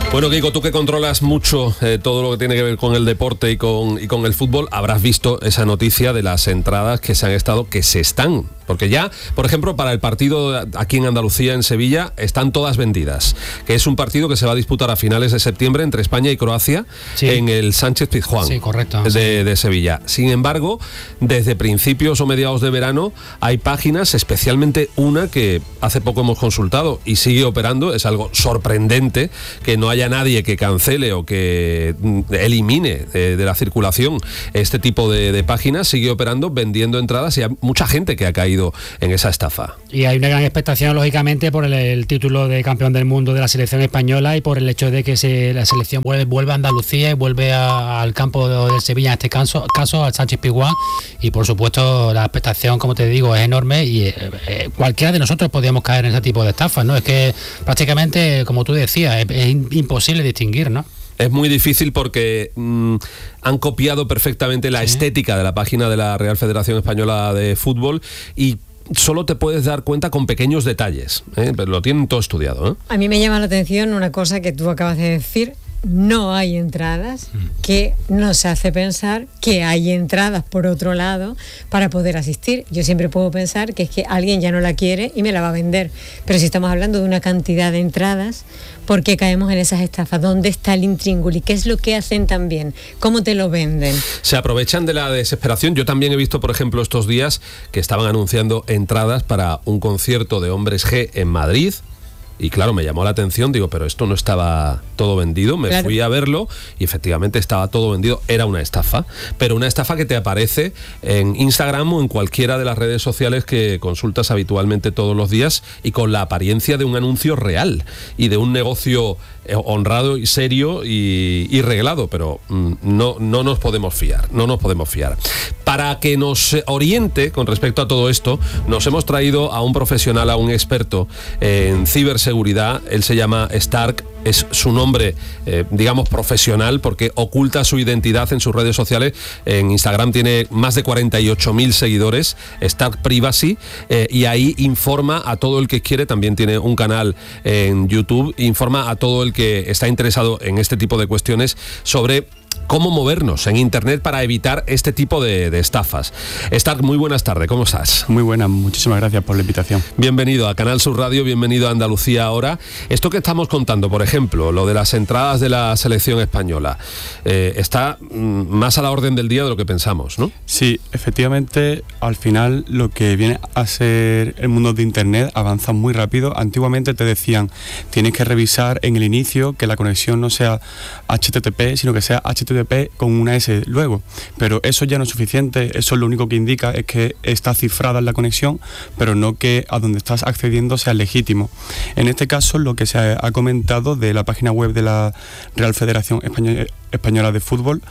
Bueno, Kiko, tú que controlas mucho todo lo que tiene que ver con el deporte y con el fútbol, habrás visto esa noticia de las entradas que se están, porque ya, por ejemplo, para el partido aquí en Andalucía, en Sevilla, están todas vendidas, que es un partido que se va a disputar a finales de septiembre entre España y Croacia, sí, en el Sánchez-Pizjuán, sí, correcto, de Sevilla. Sin embargo, desde principios o mediados de verano hay páginas, especialmente una que hace poco hemos consultado y sigue operando. Es algo sorprendente que no haya nadie que cancele o que elimine de la circulación este tipo de páginas. Sigue operando, vendiendo entradas, y hay mucha gente que ha caído en esa estafa. Y hay una gran expectación, lógicamente, por el título de campeón del mundo de la selección española y por el hecho de que la selección vuelve a Andalucía y vuelve al campo del Sevilla, en este caso al Sánchez-Pizjuán, y por supuesto la expectación, como te digo, es enorme, y cualquiera de nosotros podríamos caer en ese tipo de estafas, ¿no? Es que prácticamente, como tú decías, es imposible distinguir, ¿no? Es muy difícil porque han copiado perfectamente la estética de la página de la Real Federación Española de Fútbol, y solo te puedes dar cuenta con pequeños detalles, pero lo tienen todo estudiado, ¿eh? A mí me llama la atención una cosa que tú acabas de decir: no hay entradas, que nos hace pensar que hay entradas por otro lado para poder asistir. Yo siempre puedo pensar que es que alguien ya no la quiere y me la va a vender, pero si estamos hablando de una cantidad de entradas, ¿por qué caemos en esas estafas? ¿Dónde está el intríngulis? ¿Qué es lo que hacen también? ¿Cómo te lo venden? Se aprovechan de la desesperación. Yo también he visto, por ejemplo, estos días que estaban anunciando entradas para un concierto de Hombres G en Madrid. Y claro, me llamó la atención, digo, pero esto no estaba todo vendido. Me fui a verlo y efectivamente estaba todo vendido. Era una estafa, pero una estafa que te aparece en Instagram o en cualquiera de las redes sociales que consultas habitualmente todos los días, y con la apariencia de un anuncio real y de un negocio honrado y serio y reglado, pero no nos podemos fiar, Para que nos oriente con respecto a todo esto, nos hemos traído a un profesional, a un experto en ciberseguridad. Él se llama Stark, es su nombre, digamos, profesional, porque oculta su identidad en sus redes sociales. En Instagram tiene más de 48.000 seguidores, Stark Privacy, y ahí informa a todo el que quiere. También tiene un canal en YouTube, informa a todo el que está interesado en este tipo de cuestiones sobre cómo movernos en Internet para evitar este tipo de estafas. Stark, muy buenas tardes, ¿cómo estás? Muy buenas, muchísimas gracias por la invitación. Bienvenido a Canal Sur Radio, bienvenido a Andalucía Ahora. Esto que estamos contando, por ejemplo, lo de las entradas de la selección española, está más a la orden del día de lo que pensamos, ¿no? Sí, efectivamente, al final lo que viene a ser el mundo de Internet avanza muy rápido. Antiguamente te decían, tienes que revisar en el inicio que la conexión no sea HTTP, sino que sea HTTP con una S luego, pero eso ya no es suficiente. Eso lo único que indica es que está cifrada la conexión, pero no que a donde estás accediendo sea legítimo. En este caso, lo que se ha comentado de la página web de la Real Federación Española de Fútbol,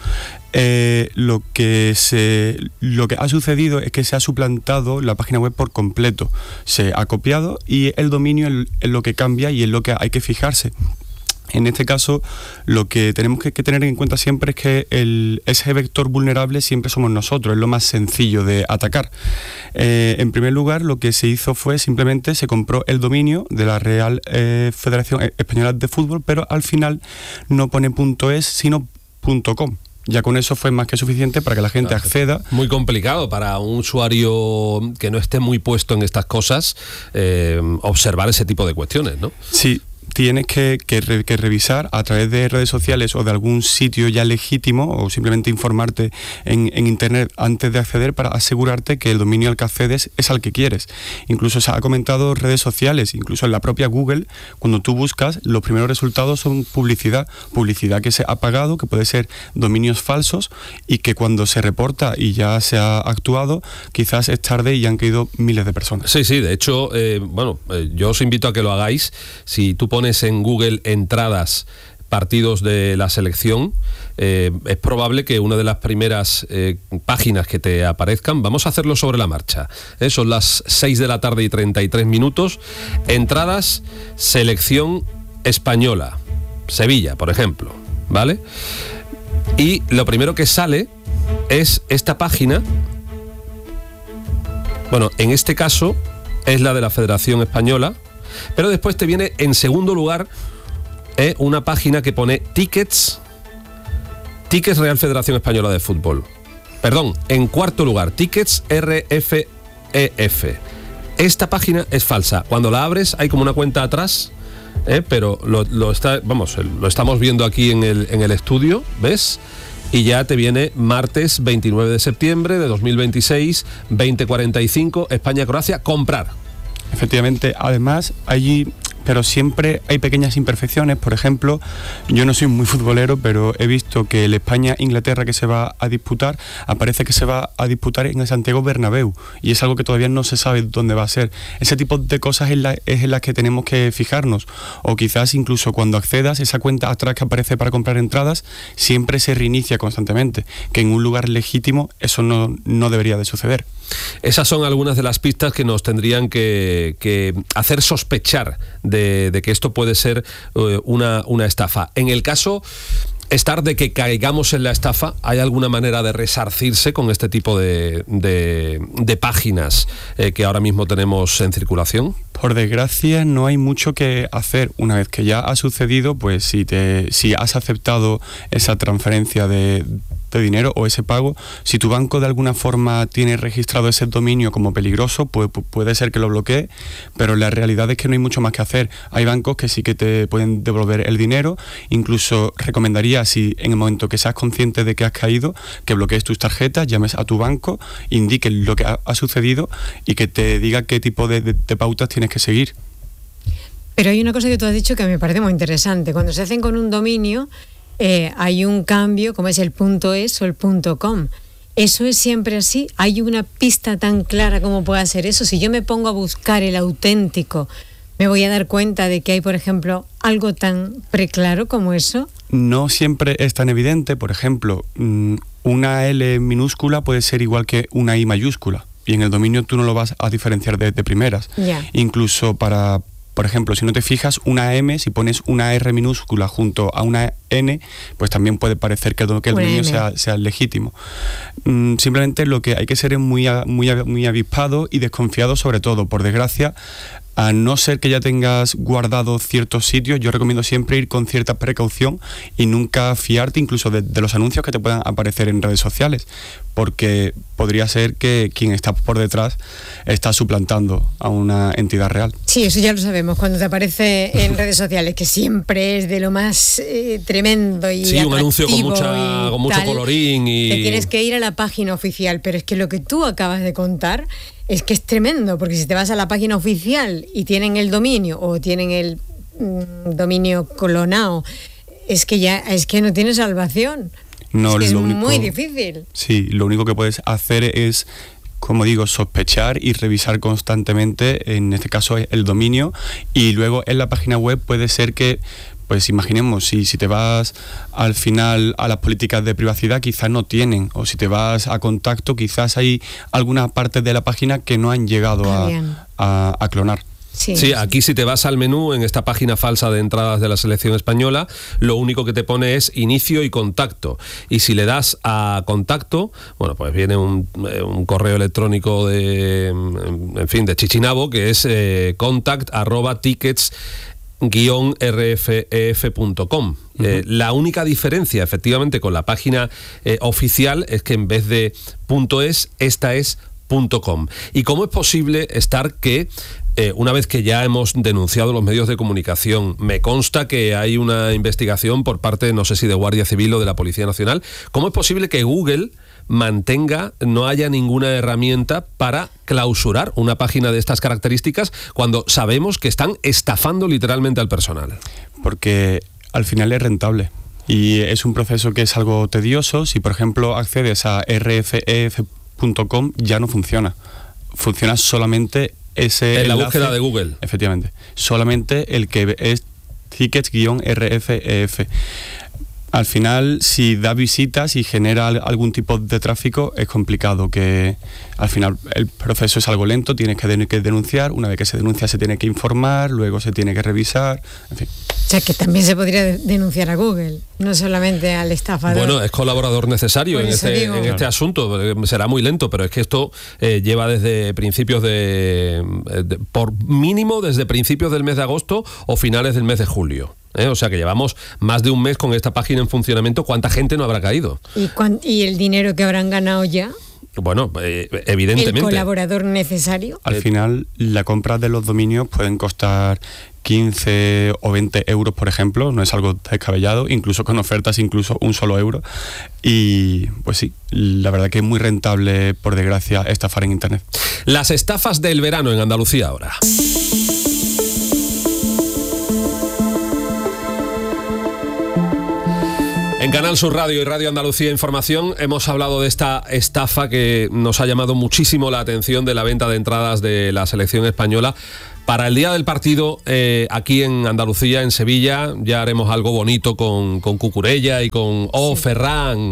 lo que ha sucedido es que se ha suplantado la página web por completo. Se ha copiado y el dominio es lo que cambia y es lo que hay que fijarse. En este caso, lo que tenemos que tener en cuenta siempre es que ese vector vulnerable siempre somos nosotros, es lo más sencillo de atacar. En primer lugar, lo que se hizo fue simplemente se compró el dominio de la Real Federación Española de Fútbol, pero al final no pone .es, sino .com. Ya con eso fue más que suficiente para que la gente acceda. Muy complicado para un usuario que no esté muy puesto en estas cosas observar ese tipo de cuestiones, ¿no? Sí. Tienes que revisar a través de redes sociales o de algún sitio ya legítimo, o simplemente informarte en Internet antes de acceder, para asegurarte que el dominio al que accedes es al que quieres. Incluso se ha comentado redes sociales, incluso en la propia Google, cuando tú buscas, los primeros resultados son publicidad que se ha pagado, que puede ser dominios falsos, y que cuando se reporta y ya se ha actuado, quizás es tarde y han caído miles de personas. Sí, de hecho, yo os invito a que lo hagáis. Si tú pones en Google entradas partidos de la selección, es probable que una de las primeras páginas que te aparezcan, vamos a hacerlo sobre la marcha, son las 6 de la tarde y 33 minutos, entradas selección española, Sevilla, por ejemplo, ¿vale? Y lo primero que sale es esta página. Bueno, en este caso es la de la Federación Española, pero después te viene en segundo lugar una página que pone Tickets Real Federación Española de Fútbol. Perdón, en cuarto lugar, Tickets RFEF. Esta página es falsa. Cuando la abres hay como una cuenta atrás, pero lo estamos viendo aquí en el estudio, ¿ves? Y ya te viene martes 29 de septiembre de 2026, 20:45, España-Croacia, comprar. Efectivamente, además allí, pero siempre hay pequeñas imperfecciones. Por ejemplo, yo no soy muy futbolero, pero he visto que el España-Inglaterra que se va a disputar, aparece que se va a disputar en el Santiago Bernabéu, y es algo que todavía no se sabe dónde va a ser. Ese tipo de cosas es en las que tenemos que fijarnos, o quizás incluso cuando accedas, esa cuenta atrás que aparece para comprar entradas siempre se reinicia constantemente, que en un lugar legítimo eso no debería de suceder. Esas son algunas de las pistas que nos tendrían que hacer sospechar de que esto puede ser una estafa. En el caso de que caigamos en la estafa, ¿hay alguna manera de resarcirse con este tipo de páginas que ahora mismo tenemos en circulación? Por desgracia no hay mucho que hacer. Una vez que ya ha sucedido, pues si has aceptado esa transferencia de dinero o ese pago, si tu banco de alguna forma tiene registrado ese dominio como peligroso, pues puede ser que lo bloquee, pero la realidad es que no hay mucho más que hacer. Hay bancos que sí que te pueden devolver el dinero. Incluso recomendaría, si en el momento que seas consciente de que has caído, que bloquees tus tarjetas, llames a tu banco, indiques lo que ha sucedido y que te diga qué tipo de pautas tienes que seguir. Pero hay una cosa que tú has dicho que me parece muy interesante. Cuando se hacen con un dominio, hay un cambio, como es el .es o el .com. ¿Eso es siempre así? ¿Hay una pista tan clara como puede ser eso? Si yo me pongo a buscar el auténtico, ¿me voy a dar cuenta de que hay, por ejemplo, algo tan preclaro como eso? No siempre es tan evidente. Por ejemplo, una L minúscula puede ser igual que una I mayúscula, y en el dominio tú no lo vas a diferenciar de primeras. Yeah. Incluso por ejemplo, si no te fijas, una M, si pones una R minúscula junto a una N, pues también puede parecer que el dominio sea legítimo. Simplemente lo que hay que ser es muy avispado y desconfiado, sobre todo. Por desgracia, a no ser que ya tengas guardado ciertos sitios, yo recomiendo siempre ir con cierta precaución y nunca fiarte incluso de los anuncios que te puedan aparecer en redes sociales, porque podría ser que quien está por detrás está suplantando a una entidad real. Sí, eso ya lo sabemos, cuando te aparece en redes sociales, que siempre es de lo más tremendo y sí, un anuncio con mucho colorín y... Te tienes que ir a la página oficial, pero es que lo que tú acabas de contar es que es tremendo, porque si te vas a la página oficial y tienen el dominio o tienen el dominio clonado, es que no tiene salvación. No, es muy difícil. Sí, lo único que puedes hacer es, como digo, sospechar y revisar constantemente, en este caso el dominio, y luego en la página web puede ser que, pues imaginemos, si te vas al final a las políticas de privacidad, quizás no tienen, o si te vas a contacto, quizás hay alguna parte de la página que no han llegado a clonar. Sí, aquí si te vas al menú en esta página falsa de entradas de la selección española, lo único que te pone es inicio y contacto. Y si le das a contacto, bueno, pues viene un correo electrónico de Chichinabo, que es contact@tickets-rfef.com. La única diferencia, efectivamente, con la página oficial es que en vez de .es, esta es .com. ¿Y cómo es posible estar que una vez que ya hemos denunciado los medios de comunicación, me consta que hay una investigación por parte, no sé si de Guardia Civil o de la Policía Nacional, ¿cómo es posible que Google no haya ninguna herramienta para clausurar una página de estas características cuando sabemos que están estafando literalmente al personal? Porque al final es rentable. Y es un proceso que es algo tedioso. Si, por ejemplo, accedes a rfef.com, ya no funciona. Funciona solamente ese en la enlace, búsqueda de Google. Efectivamente. Solamente el que es tickets-rfef. Al final, si da visitas y genera algún tipo de tráfico, es complicado, que al final el proceso es algo lento, tienes que denunciar, una vez que se denuncia se tiene que informar, luego se tiene que revisar, en fin. O sea, que también se podría denunciar a Google, no solamente al estafador. Bueno, es colaborador necesario en este asunto. Será muy lento, pero es que esto lleva desde principios por mínimo desde principios del mes de agosto o finales del mes de julio. O sea que llevamos más de un mes con esta página en funcionamiento. ¿Cuánta gente no habrá caído? ¿Y el dinero que habrán ganado ya? Bueno, evidentemente. ¿El colaborador necesario? Al final, la compra de los dominios pueden costar 15 o 20 euros, por ejemplo. No es algo descabellado, incluso con ofertas, incluso un solo euro. Y pues sí, la verdad que es muy rentable, por desgracia, estafar en Internet. Las estafas del verano en Andalucía ahora. En Canal Sur Radio y Radio Andalucía Información hemos hablado de esta estafa que nos ha llamado muchísimo la atención, de la venta de entradas de la selección española. Para el día del partido, aquí en Andalucía, en Sevilla, ya haremos algo bonito con Cucurella y con Ferran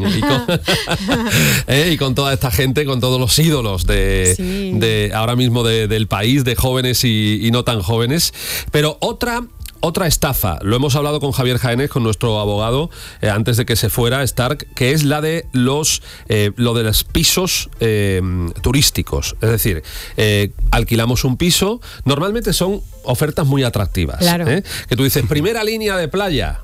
y con toda esta gente, con todos los ídolos de ahora mismo del país, de jóvenes y no tan jóvenes. Pero otra estafa, lo hemos hablado con Javier Jaénez, con nuestro abogado, antes de que se fuera, Stark, que es la de lo de los pisos turísticos. Es decir, alquilamos un piso, normalmente son ofertas muy atractivas. Claro. Que tú dices, primera línea de playa,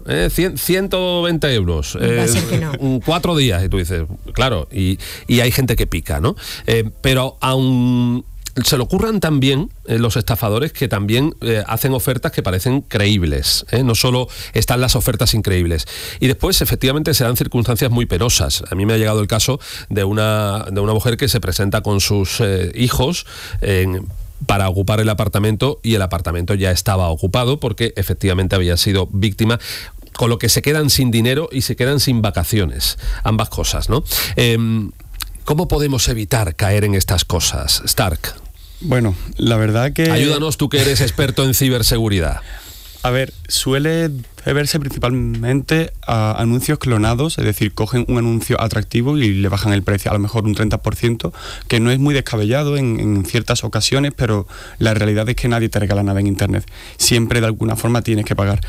120 euros, Va a ser que no. 4 días, y tú dices, claro, y hay gente que pica, ¿no? Pero aún se le ocurran también los estafadores que también hacen ofertas que parecen creíbles, no solo están las ofertas increíbles. Y después, efectivamente, se dan circunstancias muy penosas. A mí me ha llegado el caso de una mujer que se presenta con sus hijos para ocupar el apartamento, y el apartamento ya estaba ocupado porque efectivamente había sido víctima, con lo que se quedan sin dinero y se quedan sin vacaciones. Ambas cosas, ¿no? ¿Cómo podemos evitar caer en estas cosas, Stark? Bueno, la verdad que... Ayúdanos, tú que eres experto en ciberseguridad. A ver, suele verse principalmente a anuncios clonados, es decir, cogen un anuncio atractivo y le bajan el precio a lo mejor un 30%, que no es muy descabellado en ciertas ocasiones, pero la realidad es que nadie te regala nada en Internet. Siempre de alguna forma tienes que pagar.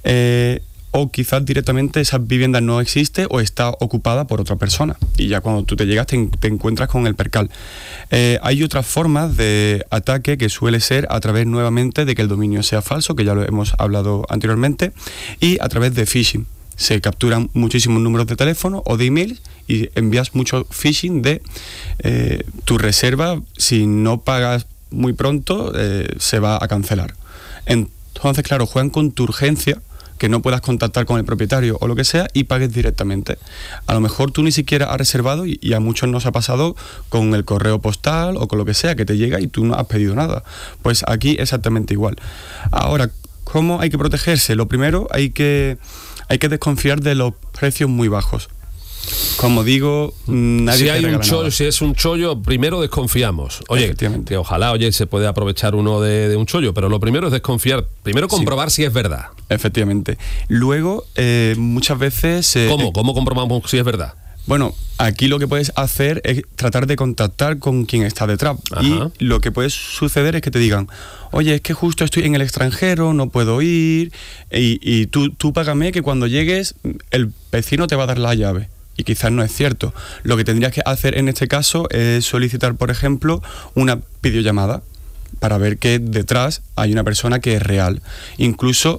O quizás directamente esa vivienda no existe o está ocupada por otra persona, y ya cuando tú te llegas te encuentras con el percal. Hay otras formas de ataque, que suele ser a través nuevamente de que el dominio sea falso, que ya lo hemos hablado anteriormente, y a través de phishing. Se capturan muchísimos números de teléfono o de email y envías mucho phishing de tu reserva, si no pagas muy pronto se va a cancelar. Entonces, claro, juegan con tu urgencia, que no puedas contactar con el propietario o lo que sea, y pagues directamente. A lo mejor tú ni siquiera has reservado, y a muchos nos ha pasado con el correo postal o con lo que sea, que te llega y tú no has pedido nada. Pues aquí exactamente igual. Ahora, ¿cómo hay que protegerse? Lo primero, hay que desconfiar de los precios muy bajos. Como digo, nadie te regala nada. Si es un chollo, primero desconfiamos. Oye, que ojalá se puede aprovechar uno de un chollo, pero lo primero es desconfiar. Primero comprobar si es verdad. Efectivamente. Luego, muchas veces... ¿Cómo comprobamos si es verdad? Bueno, aquí lo que puedes hacer es tratar de contactar con quien está detrás. Ajá. Y lo que puede suceder es que te digan, oye, es que justo estoy en el extranjero, no puedo ir, y tú págame, que cuando llegues el vecino te va a dar la llave. Y quizás no es cierto. Lo que tendrías que hacer en este caso es solicitar, por ejemplo, una videollamada para ver que detrás hay una persona que es real. Incluso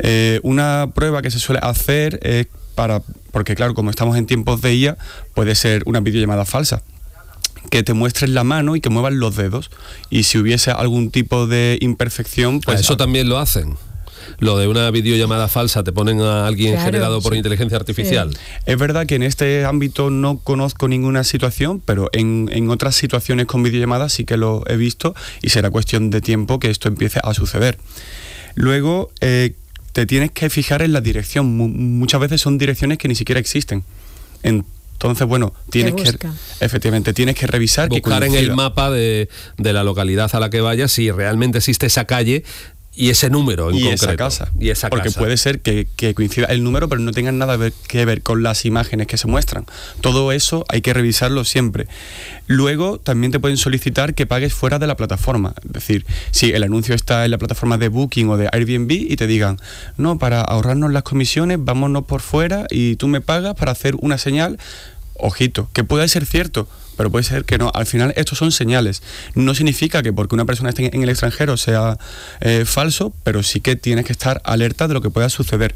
una prueba que se suele hacer es porque claro, como estamos en tiempos de IA, puede ser una videollamada falsa, que te muestres la mano y que muevas los dedos, y si hubiese algún tipo de imperfección, pues... Eso también lo hacen. Lo de una videollamada falsa, te ponen a alguien generado por inteligencia artificial. Sí. Es verdad que en este ámbito no conozco ninguna situación, pero en otras situaciones con videollamadas sí que lo he visto, y será cuestión de tiempo que esto empiece a suceder. Luego, te tienes que fijar en la dirección. Muchas veces son direcciones que ni siquiera existen. Entonces, bueno, efectivamente tienes que revisar, buscar en el mapa de la localidad a la que vayas si realmente existe esa calle y ese número en concreto. Y esa casa. Porque puede ser que coincida el número, pero no tengan nada que ver con las imágenes que se muestran. Todo eso hay que revisarlo siempre. Luego, también te pueden solicitar que pagues fuera de la plataforma. Es decir, si el anuncio está en la plataforma de Booking o de Airbnb y te digan, no, para ahorrarnos las comisiones, vámonos por fuera y tú me pagas para hacer una señal. Ojito, que puede ser cierto, pero puede ser que no. Al final, estos son señales. No significa que porque una persona esté en el extranjero sea falso, pero sí que tienes que estar alerta de lo que pueda suceder.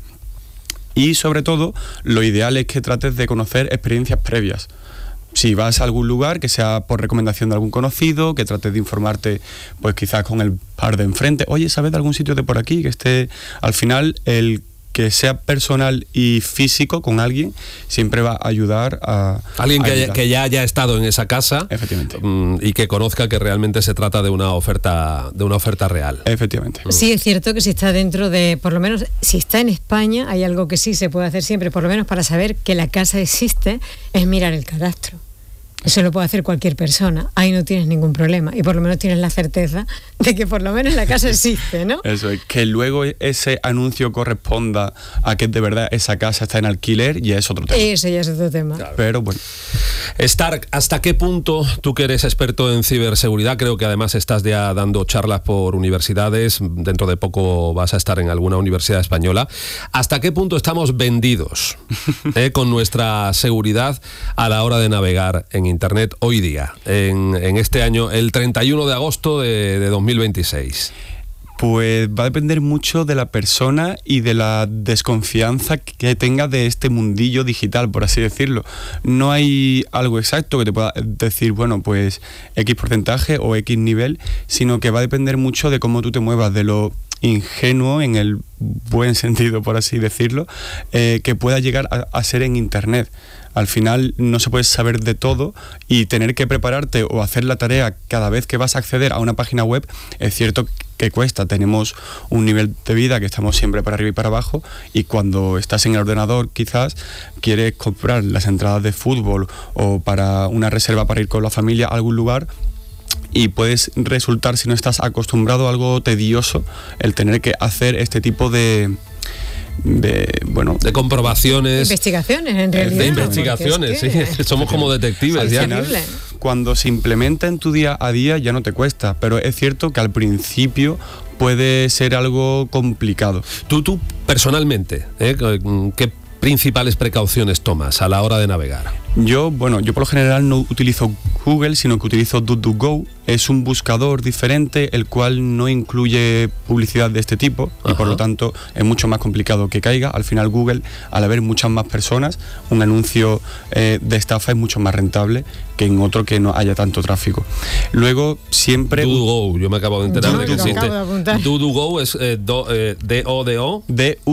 Y sobre todo, lo ideal es que trates de conocer experiencias previas. Si vas a algún lugar, que sea por recomendación de algún conocido, que trates de informarte, pues quizás con el par de enfrente. Oye, ¿sabes de algún sitio de por aquí que esté? Al final, el que sea personal y físico con alguien siempre va a ayudar a... Alguien que ya haya estado en esa casa. Efectivamente. Y que conozca que realmente se trata de una oferta real. Efectivamente. Sí, es cierto que si está dentro de, por lo menos, si está en España, hay algo que sí se puede hacer siempre, por lo menos para saber que la casa existe, es mirar el cadastro. Eso lo puede hacer cualquier persona, ahí no tienes ningún problema y por lo menos tienes la certeza de que por lo menos la casa existe, ¿no? Eso es, que luego ese anuncio corresponda a que de verdad esa casa está en alquiler, ya es otro tema. Eso ya es otro tema. Claro. Pero bueno. Stark, ¿hasta qué punto tú que eres experto en ciberseguridad? Creo que además estás ya dando charlas por universidades, dentro de poco vas a estar en alguna universidad española. ¿Hasta qué punto estamos vendidos con nuestra seguridad a la hora de navegar en Internet hoy día, en este año, el 31 de agosto de 2026? Pues va a depender mucho de la persona y de la desconfianza que tenga de este mundillo digital, por así decirlo. No hay algo exacto que te pueda decir, bueno, pues X porcentaje o X nivel, sino que va a depender mucho de cómo tú te muevas, de lo ingenuo, en el buen sentido, por así decirlo, que pueda llegar a ser en Internet. Al final no se puede saber de todo y tener que prepararte o hacer la tarea cada vez que vas a acceder a una página web, es cierto que cuesta. Tenemos un nivel de vida que estamos siempre para arriba y para abajo, y cuando estás en el ordenador quizás quieres comprar las entradas de fútbol o para una reserva para ir con la familia a algún lugar, y puedes resultar, si no estás acostumbrado, algo tedioso el tener que hacer este tipo de comprobaciones, investigaciones, en realidad, de investigaciones, sí, somos como detectives ya. Final, cuando se implementa en tu día a día ya no te cuesta, pero es cierto que al principio puede ser algo complicado. Tú personalmente, ¿qué principales precauciones tomas a la hora de navegar? Yo por lo general no utilizo Google, sino que utilizo DuckDuckGo. Es un buscador diferente, el cual no incluye publicidad de este tipo. Ajá. Y por lo tanto es mucho más complicado que caiga. Al final Google, al haber muchas más personas, un anuncio de estafa es mucho más rentable que en otro que no haya tanto tráfico. Luego siempre... DuckDuckGo, yo me acabo de enterar de que existe. DuckDuckGo es D-O-D-O.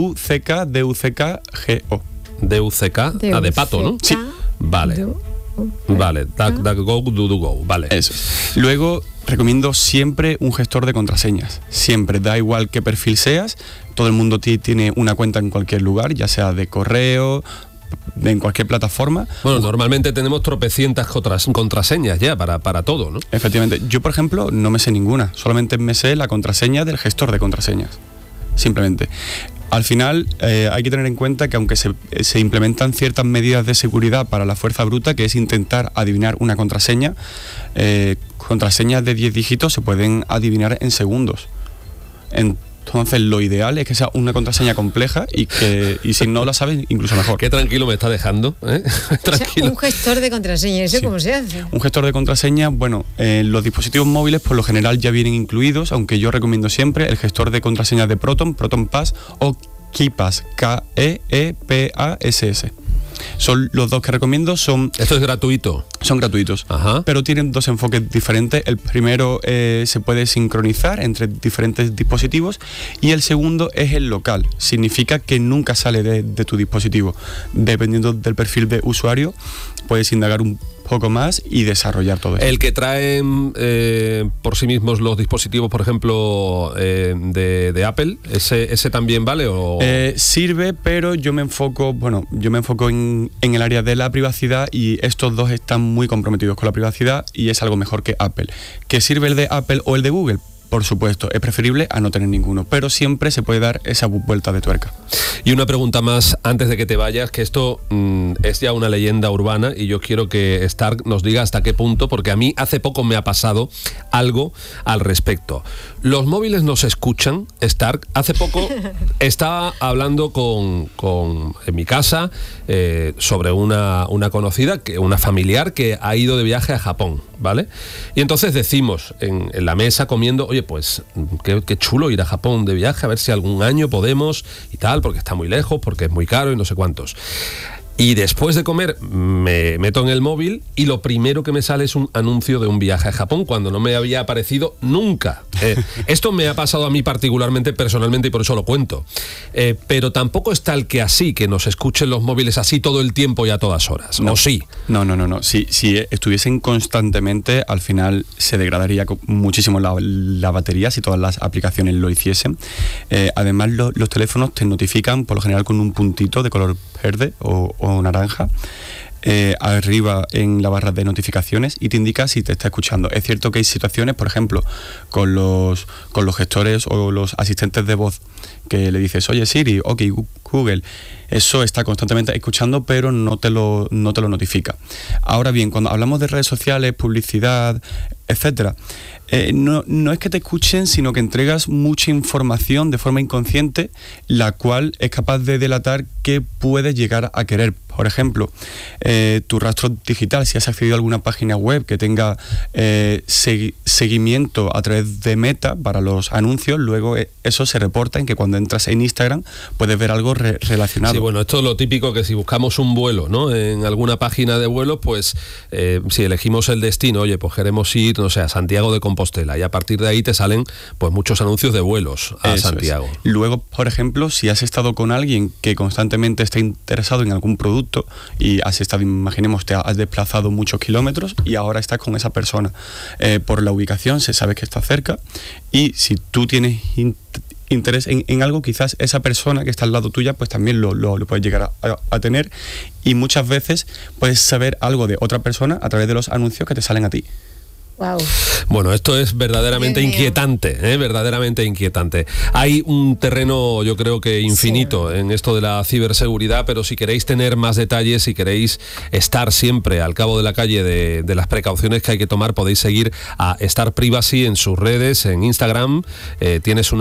D-U-C-K-D-U-C-K-G-O. D-U-C-K, de pato, ¿no? Sí. Vale. Vale, DuckDuckGo, vale. Eso. Luego recomiendo siempre un gestor de contraseñas. Siempre, da igual qué perfil seas, todo el mundo tiene una cuenta en cualquier lugar, ya sea de correo, en cualquier plataforma. Bueno, normalmente tenemos tropecientas contraseñas ya para todo, ¿no? Efectivamente. Yo, por ejemplo, no me sé ninguna, solamente me sé la contraseña del gestor de contraseñas. Simplemente. Al final hay que tener en cuenta que aunque se implementan ciertas medidas de seguridad para la fuerza bruta, que es intentar adivinar una contraseña, contraseñas de 10 dígitos se pueden adivinar en segundos. Entonces lo ideal es que sea una contraseña compleja y si no la sabes, incluso mejor. Qué tranquilo me está dejando, ¿eh? Tranquilo. O sea, un gestor de contraseña, ¿eso sí. ¿Cómo se hace? Un gestor de contraseña, los dispositivos móviles por lo general ya vienen incluidos, aunque yo recomiendo siempre el gestor de contraseñas de Proton Pass o KeePass, K-E-E-P-A-S-S. Son los dos que recomiendo. ¿Esto es gratuito? Son gratuitos. Ajá. Pero tienen dos enfoques diferentes. El primero se puede sincronizar entre diferentes dispositivos y el segundo es el local. Significa que nunca sale de tu dispositivo. Dependiendo del perfil de usuario, puedes indagar un poco más y desarrollar todo eso. El que traen por sí mismos los dispositivos, por ejemplo, de Apple, ¿ese también vale? ¿O? Sirve, pero yo me enfoco en el área de la privacidad, y estos dos están muy comprometidos con la privacidad y es algo mejor que Apple. ¿Que sirve el de Apple o el de Google? por supuesto, es preferible a no tener ninguno, pero siempre se puede dar esa vuelta de tuerca. Y una pregunta más antes de que te vayas, que esto es ya una leyenda urbana y yo quiero que Stark nos diga hasta qué punto, porque a mí hace poco me ha pasado algo al respecto. ¿Los móviles nos escuchan, Stark? Hace poco estaba hablando en mi casa sobre una conocida, una familiar que ha ido de viaje a Japón, ¿vale? Y entonces decimos en la mesa comiendo, oye, pues qué chulo ir a Japón de viaje, a ver si algún año podemos y tal, porque está muy lejos, porque es muy caro y no sé cuántos. Y después de comer me meto en el móvil y lo primero que me sale es un anuncio de un viaje a Japón cuando no me había aparecido nunca. Esto me ha pasado a mí particularmente, personalmente, y por eso lo cuento. Pero tampoco es tal que así, que nos escuchen los móviles así todo el tiempo y a todas horas. No. ¿O sí? No. Si estuviesen constantemente, al final se degradaría muchísimo la batería si todas las aplicaciones lo hiciesen. Además, los teléfonos te notifican por lo general con un puntito de color verde o naranja arriba en la barra de notificaciones y te indica si te está escuchando. Es cierto que hay situaciones, por ejemplo, con los gestores o los asistentes de voz que le dices, oye Siri, ok Google, eso está constantemente escuchando pero no te lo notifica. Ahora bien, cuando hablamos de redes sociales, publicidad, etcétera, no es que te escuchen, sino que entregas mucha información de forma inconsciente, la cual es capaz de delatar qué puedes llegar a querer. Por ejemplo, tu rastro digital, si has accedido a alguna página web que tenga seguimiento a través de Meta para los anuncios, luego eso se reporta en que cuando entras en Instagram puedes ver algo relacionado. Sí, bueno, esto es lo típico, que si buscamos un vuelo, ¿no?, en alguna página de vuelos, pues si elegimos el destino, oye, pues queremos ir, no sé, a Santiago de Compostela, y a partir de ahí te salen pues muchos anuncios de vuelos a eso Santiago. Es. Luego, por ejemplo, si has estado con alguien que constantemente está interesado en algún producto y has estado, imaginemos, te has desplazado muchos kilómetros y ahora estás con esa persona, por la ubicación se sabe que está cerca, y si tú tienes interés en algo, quizás esa persona que está al lado tuya pues también lo puedes llegar a tener, y muchas veces puedes saber algo de otra persona a través de los anuncios que te salen a ti. Wow. Bueno, esto es verdaderamente inquietante, verdaderamente inquietante. Hay un terreno, yo creo que infinito, en esto de la ciberseguridad, pero si queréis tener más detalles, si queréis estar siempre al cabo de la calle de las precauciones que hay que tomar, podéis seguir a Stark Privacy en sus redes, en Instagram, tienes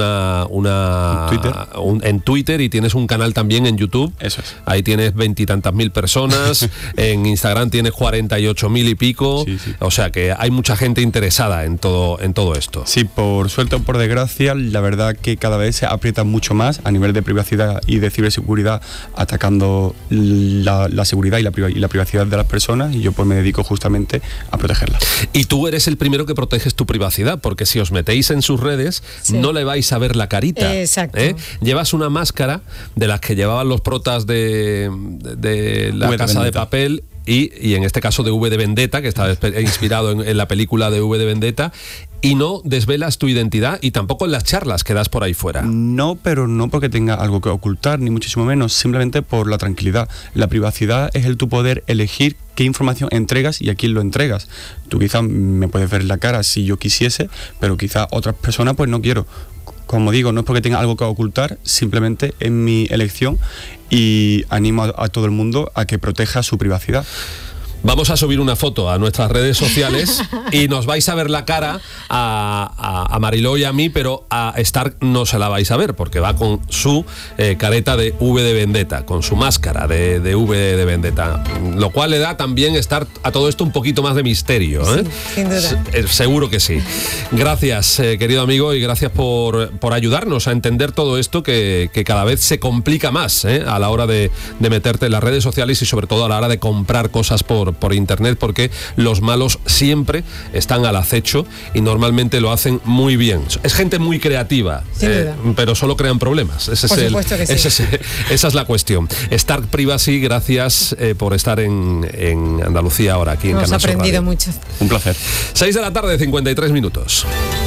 en Twitter, y tienes un canal también en YouTube. Eso es. Ahí tienes 20 y tantas mil personas, en Instagram tienes 48.000 y pico, sí. O sea que hay mucha gente interesada en todo esto. Sí, por suerte o por desgracia, la verdad que cada vez se aprieta mucho más a nivel de privacidad y de ciberseguridad, atacando la seguridad y la privacidad de las personas, y yo pues me dedico justamente a protegerla. Y tú eres el primero que proteges tu privacidad, porque si os metéis en sus redes, sí, no le vais a ver la carita. Exacto. Llevas una máscara de las que llevaban los protas de La Casa de Papel, y en este caso de V de Vendetta, que está inspirado en la película de V de Vendetta, y no desvelas tu identidad, y tampoco en las charlas que das por ahí fuera. No, pero no porque tenga algo que ocultar, ni muchísimo menos, simplemente por la tranquilidad. La privacidad es el tu poder elegir qué información entregas y a quién lo entregas. Tú quizás me puedes ver la cara si yo quisiese, pero quizás otras personas pues no quiero. Como digo, no es porque tenga algo que ocultar, simplemente es mi elección, y animo a todo el mundo a que proteja su privacidad. Vamos a subir una foto a nuestras redes sociales y nos vais a ver la cara a Mariló y a mí, pero a Stark no se la vais a ver porque va con su careta de V de Vendetta, con su máscara de V de Vendetta, lo cual le da también a todo esto un poquito más de misterio, ¿eh? Sí, sin duda. Seguro que sí. Gracias, querido amigo, y gracias por ayudarnos a entender todo esto que cada vez se complica más, a la hora de meterte en las redes sociales y sobre todo a la hora de comprar cosas por internet, porque los malos siempre están al acecho y normalmente lo hacen muy bien. Es gente muy creativa, pero solo crean problemas. Esa es la cuestión. Stark Privacy, gracias por estar en Andalucía ahora, aquí en Canal Sur Radio. Hemos aprendido mucho. Un placer. 6 de la tarde, 53 minutos.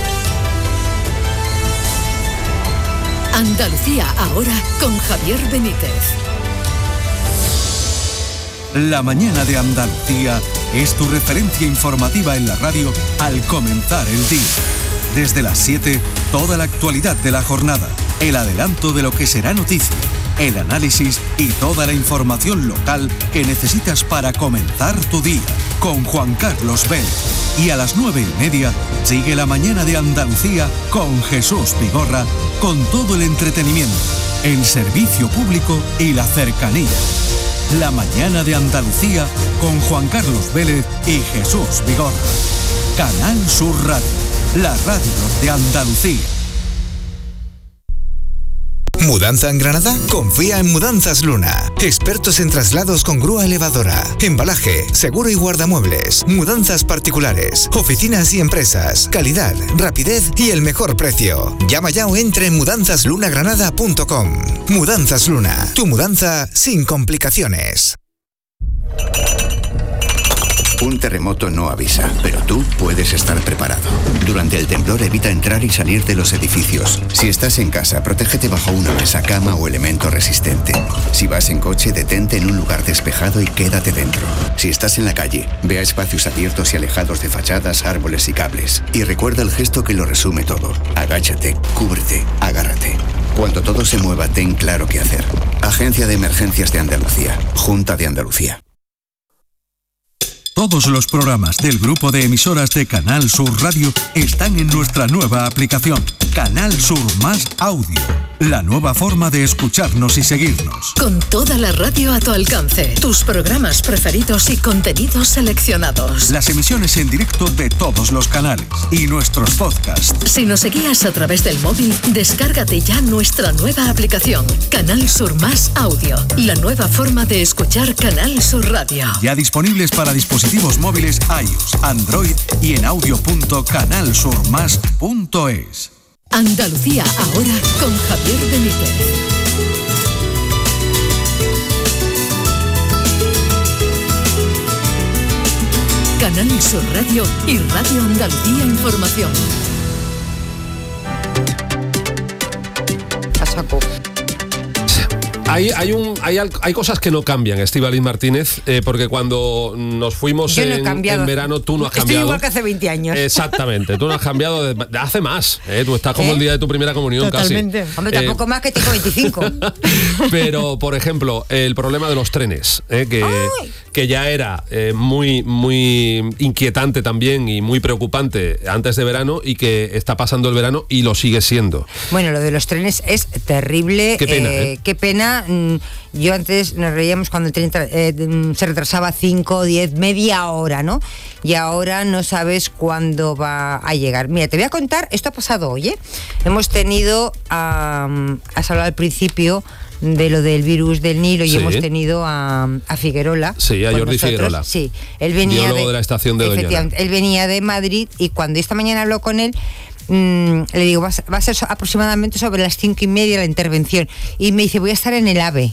Andalucía ahora con Javier Benítez. La mañana de Andalucía es tu referencia informativa en la radio al comenzar el día. Desde las 7, toda la actualidad de la jornada, el adelanto de lo que será noticia, el análisis y toda la información local que necesitas para comenzar tu día. Con Juan Carlos Vélez. Y a las 9:30 sigue La Mañana de Andalucía con Jesús Vigorra, con todo el entretenimiento, el servicio público y la cercanía. La Mañana de Andalucía con Juan Carlos Vélez y Jesús Vigorra. Canal Sur Radio, la radio de Andalucía. ¿Mudanza en Granada? Confía en Mudanzas Luna. Expertos en traslados con grúa elevadora, embalaje, seguro y guardamuebles, mudanzas particulares, oficinas y empresas, calidad, rapidez y el mejor precio. Llama ya o entra en mudanzaslunagranada.com. Mudanzas Luna, tu mudanza sin complicaciones. Un terremoto no avisa, pero tú puedes estar preparado. Durante el temblor evita entrar y salir de los edificios. Si estás en casa, protégete bajo una mesa, cama o elemento resistente. Si vas en coche, detente en un lugar despejado y quédate dentro. Si estás en la calle, ve a espacios abiertos y alejados de fachadas, árboles y cables. Y recuerda el gesto que lo resume todo. Agáchate, cúbrete, agárrate. Cuando todo se mueva, ten claro qué hacer. Agencia de Emergencias de Andalucía. Junta de Andalucía. Todos los programas del grupo de emisoras de Canal Sur Radio están en nuestra nueva aplicación, Canal Sur Más Audio, la nueva forma de escucharnos y seguirnos. Con toda la radio a tu alcance, tus programas preferidos y contenidos seleccionados. Las emisiones en directo de todos los canales y nuestros podcasts. Si nos seguías a través del móvil, descárgate ya nuestra nueva aplicación, Canal Sur Más Audio, la nueva forma de escuchar Canal Sur Radio. Ya disponibles para dispositivos móviles iOS, Android y en audio.canalsurmas.es. Andalucía ahora con Javier Benítez. Canal Sur Radio y Radio Andalucía Información. A saco. Hay cosas que no cambian, Estíbaliz Martínez, porque cuando nos fuimos en verano, tú no has cambiado. Estoy igual que hace 20 años. Exactamente, tú no has cambiado de hace más. Tú estás como el día de tu primera comunión. Totalmente. Casi. Hombre, tampoco más que tengo 25. Pero, por ejemplo, el problema de los trenes, que ya era muy inquietante también y muy preocupante antes de verano y que está pasando el verano y lo sigue siendo. Bueno, lo de los trenes es terrible. Qué pena, Qué pena. Yo antes nos reíamos cuando el tren se retrasaba 5, 10, media hora, ¿no? Y ahora no sabes cuándo va a llegar. Mira, te voy a contar, esto ha pasado hoy, ¿eh? Hemos tenido, has hablado al principio de lo del virus del Nilo, y hemos tenido a Figuerola. Sí, a Jordi Figuerola. Sí, él venía biólogo de la estación de Doñana. Él venía de Madrid y cuando esta mañana habló con él, le digo, va a ser aproximadamente sobre las 5:30 la intervención. Y me dice, voy a estar en el AVE.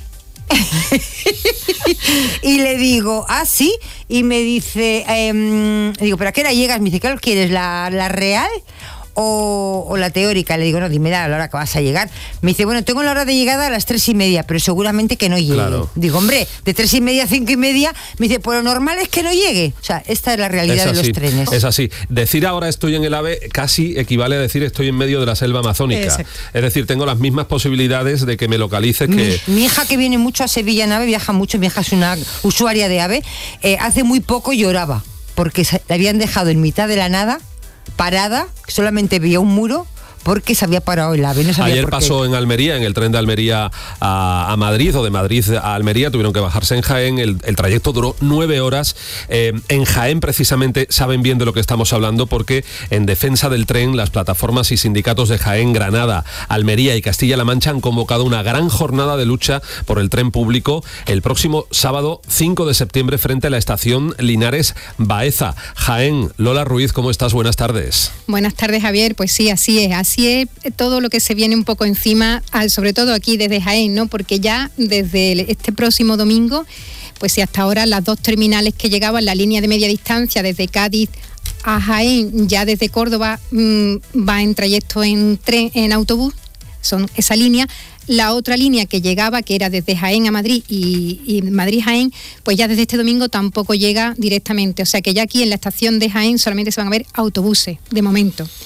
Y le digo, ¿ah, sí? Y me dice, le digo, ¿pero a qué hora llegas? Me dice, ¿qué quieres? ¿La real o la teórica? Le digo, no, dime la hora que vas a llegar. Me dice, bueno, tengo la hora de llegada a las 3:30, pero seguramente que no llegue. Claro. Digo, hombre, de 3:30 a 5:30, me dice, pues lo normal es que no llegue. O sea, esta es la realidad de los trenes. Es así. Decir ahora estoy en el AVE casi equivale a decir estoy en medio de la selva amazónica. Exacto. Es decir, tengo las mismas posibilidades de que me localice que... Mi hija, que viene mucho a Sevilla en AVE, viaja mucho, mi hija es una usuaria de AVE, hace muy poco lloraba, porque la habían dejado en mitad de la nada, parada, solamente veía un muro porque se había parado el AVE. No sabía Ayer por qué. Pasó en Almería, en el tren de Almería a Madrid, o de Madrid a Almería, tuvieron que bajarse en Jaén, el trayecto duró 9 horas. En Jaén, precisamente, saben bien de lo que estamos hablando, porque en defensa del tren, las plataformas y sindicatos de Jaén, Granada, Almería y Castilla-La Mancha han convocado una gran jornada de lucha por el tren público el próximo sábado 5 de septiembre frente a la estación Linares Baeza. Jaén, Lola Ruiz, ¿cómo estás? Buenas tardes. Buenas tardes, Javier. Pues sí, así es todo lo que se viene un poco encima, sobre todo aquí desde Jaén, ¿no? Porque ya desde este próximo domingo, pues si hasta ahora las 2 terminales que llegaban, la línea de media distancia desde Cádiz a Jaén, ya desde Córdoba va en trayecto en tren, en autobús, son esa línea. La otra línea que llegaba, que era desde Jaén a Madrid y Madrid-Jaén, pues ya desde este domingo tampoco llega directamente. O sea que ya aquí en la estación de Jaén solamente se van a ver autobuses, de momento.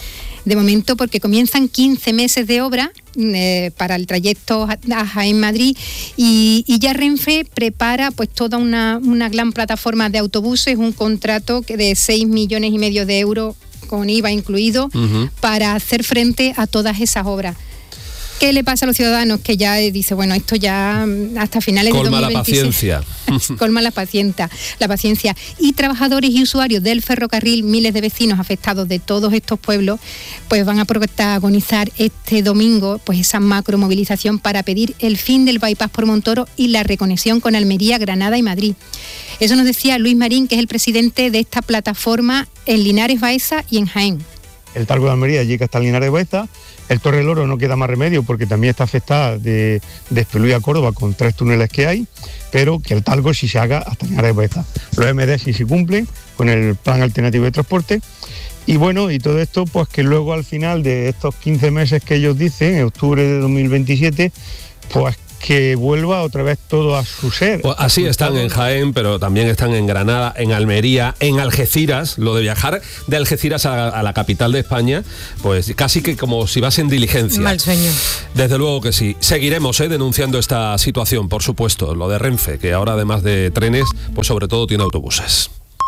de momento, porque comienzan 15 meses de obra para el trayecto a Jaén-Madrid y ya Renfe prepara pues toda una gran plataforma de autobuses, un contrato de 6,5 millones de euros con IVA incluido, para hacer frente a todas esas obras. ¿Qué le pasa a los ciudadanos? Que ya dice, bueno, esto ya hasta finales de 2026. Colma la paciencia. Y trabajadores y usuarios del ferrocarril, miles de vecinos afectados de todos estos pueblos, pues van a protagonizar este domingo pues esa macromovilización para pedir el fin del bypass por Montoro y la reconexión con Almería, Granada y Madrid. Eso nos decía Luis Marín, que es el presidente de esta plataforma en Linares Baeza y en Jaén. El Talgo de Almería llega hasta Linares Baeza. El Torre del Oro no queda más remedio porque también está afectada de Espelú a Córdoba con 3 túneles que hay, pero que el Talgo sí se haga hasta Linares Baeza. Los MD sí se cumplen con el plan alternativo de transporte. Y bueno, y todo esto pues que luego al final de estos 15 meses que ellos dicen, en octubre de 2027, pues que vuelva otra vez todo a su ser. Pues así están en Jaén, pero también están en Granada, en Almería, en Algeciras. Lo de viajar de Algeciras a la capital de España, pues casi que como si vas en diligencia. Mal sueño. Desde luego que sí. Seguiremos denunciando esta situación, por supuesto. Lo de Renfe, que ahora además de trenes, pues sobre todo tiene autobuses.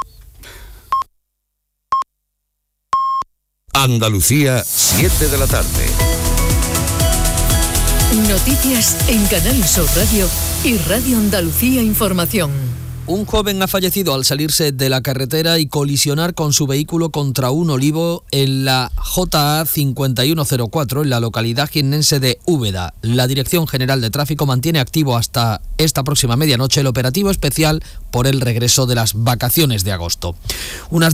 Andalucía, 7 de la tarde. Noticias en Canal Sur Radio y Radio Andalucía Información. Un joven ha fallecido al salirse de la carretera y colisionar con su vehículo contra un olivo en la JA 5104 en la localidad jiennense de Úbeda. La Dirección General de Tráfico mantiene activo hasta esta próxima medianoche el operativo especial por el regreso de las vacaciones de agosto. Unas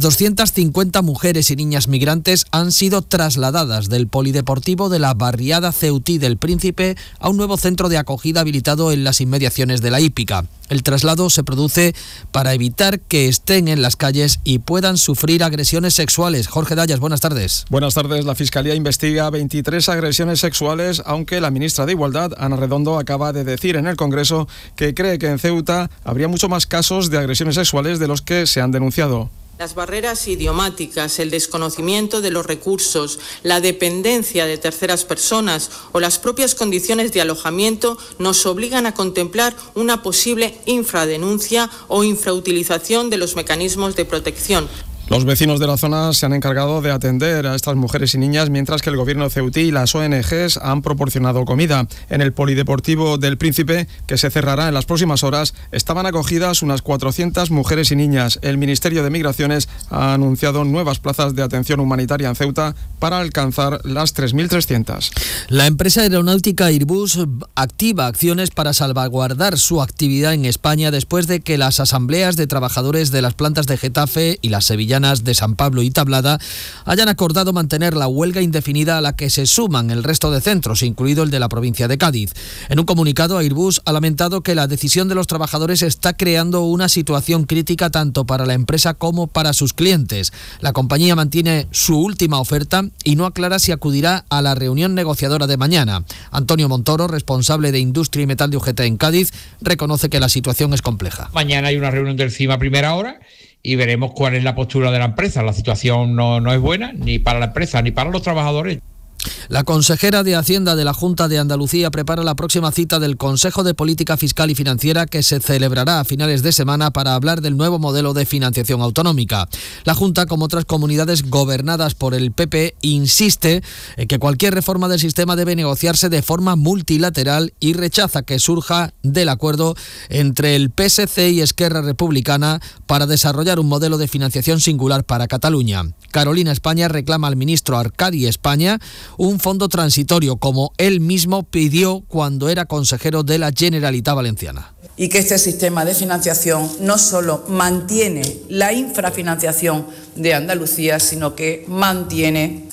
250 mujeres y niñas migrantes han sido trasladadas del polideportivo de la barriada Ceutí del Príncipe a un nuevo centro de acogida habilitado en las inmediaciones de la hípica. El traslado se produce para evitar que estén en las calles y puedan sufrir agresiones sexuales. Jorge Dayas, buenas tardes. Buenas tardes. La Fiscalía investiga 23 agresiones sexuales, aunque la ministra de Igualdad, Ana Redondo, acaba de decir en el Congreso que cree que en Ceuta habría mucho más casos de agresiones sexuales de los que se han denunciado. Las barreras idiomáticas, el desconocimiento de los recursos, la dependencia de terceras personas o las propias condiciones de alojamiento nos obligan a contemplar una posible infradenuncia o infrautilización de los mecanismos de protección. Los vecinos de la zona se han encargado de atender a estas mujeres y niñas, mientras que el gobierno ceutí y las ONGs han proporcionado comida. En el polideportivo del Príncipe, que se cerrará en las próximas horas, estaban acogidas unas 400 mujeres y niñas. El Ministerio de Migraciones ha anunciado nuevas plazas de atención humanitaria en Ceuta para alcanzar las 3.300. La empresa aeronáutica Airbus activa acciones para salvaguardar su actividad en España después de que las asambleas de trabajadores de las plantas de Getafe y las sevillanas de San Pablo y Tablada hayan acordado mantener la huelga indefinida a la que se suman el resto de centros, incluido el de la provincia de Cádiz. En un comunicado, Airbus ha lamentado que la decisión de los trabajadores está creando una situación crítica tanto para la empresa como para sus clientes. La compañía mantiene su última oferta y no aclara si acudirá a la reunión negociadora de mañana. Antonio Montoro, responsable de Industria y Metal de UGT en Cádiz, reconoce que la situación es compleja. Mañana hay una reunión del CIMA a primera hora y veremos cuál es la postura de la empresa. La situación no es buena ni para la empresa ni para los trabajadores. La consejera de Hacienda de la Junta de Andalucía prepara la próxima cita del Consejo de Política Fiscal y Financiera, que se celebrará a finales de semana para hablar del nuevo modelo de financiación autonómica. La Junta, como otras comunidades gobernadas por el PP, insiste en que cualquier reforma del sistema debe negociarse de forma multilateral y rechaza que surja del acuerdo entre el PSC y Esquerra Republicana para desarrollar un modelo de financiación singular para Cataluña. Carolina España reclama al ministro Arcadi España un fondo transitorio, como él mismo pidió cuando era consejero de la Generalitat Valenciana. Y que este sistema de financiación no solo mantiene la infrafinanciación de Andalucía, sino que mantiene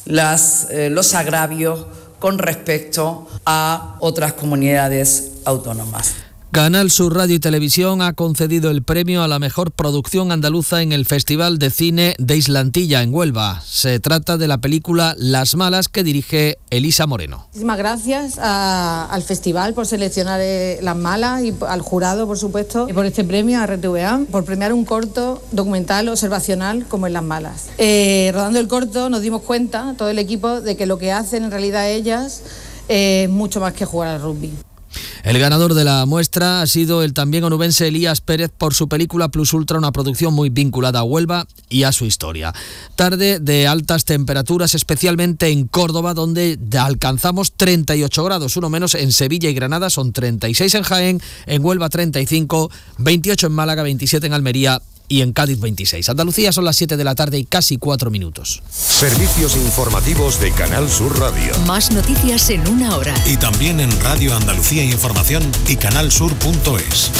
los agravios con respecto a otras comunidades autónomas. Canal Sur Radio y Televisión ha concedido el premio a la mejor producción andaluza en el Festival de Cine de Islantilla, en Huelva. Se trata de la película Las Malas, que dirige Elisa Moreno. Muchísimas gracias al festival por seleccionar Las Malas y al jurado, por supuesto, por este premio a RTVA, por premiar un corto documental observacional como es Las Malas. Rodando el corto nos dimos cuenta, todo el equipo, de que lo que hacen en realidad ellas es mucho más que jugar al rugby. El ganador de la muestra ha sido el también onubense Elías Pérez por su película Plus Ultra, una producción muy vinculada a Huelva y a su historia. Tarde de altas temperaturas, especialmente en Córdoba, donde alcanzamos 38 grados, uno menos en Sevilla y Granada, son 36 en Jaén, en Huelva 35, 28 en Málaga, 27 en Almería y en Cádiz 26. Andalucía, son las 7 de la tarde y casi 4 minutos. Servicios informativos de Canal Sur Radio. Más noticias en una hora. Y también en Radio Andalucía Información y canalsur.es.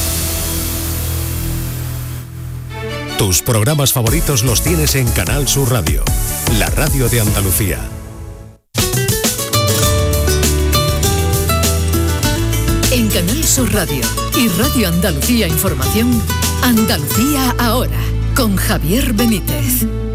Tus programas favoritos los tienes en Canal Sur Radio, la radio de Andalucía. En Canal Sur Radio y Radio Andalucía Información, Andalucía ahora, con Javier Benítez.